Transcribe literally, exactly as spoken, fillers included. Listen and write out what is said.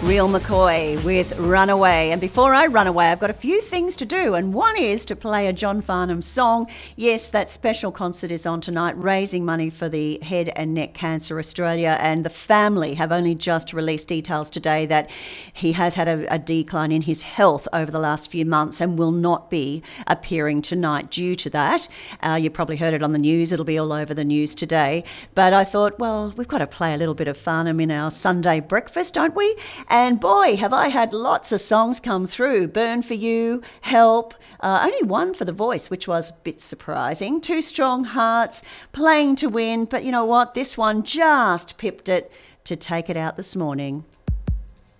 Real McCoy with Runaway. And before I run away, I've got a few things to do. And one is to play a John Farnham song. Yes, that special concert is on tonight, raising money for the Head and Neck Cancer Australia. And the family have only just released details today that he has had a, a decline in his health over the last few months and will not be appearing tonight due to that. Uh, you probably heard it on the news. It'll be all over the news today. But I thought, well, we've got to play a little bit of Farnham in our Sunday breakfast, don't we? And boy, have I had lots of songs come through. Burn for You, Help, uh, only one for The Voice, which was a bit surprising. Two Strong Hearts, Playing to Win. But you know what? This one just pipped it to Take It Out This Morning.